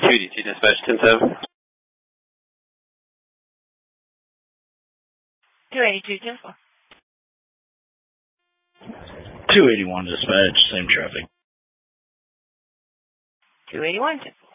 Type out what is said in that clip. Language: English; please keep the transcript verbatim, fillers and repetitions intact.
two eighty-two dispatch, ten seven. two eighty-two, ten four. two eighty-one dispatch, same traffic. two eighty-one, ten four.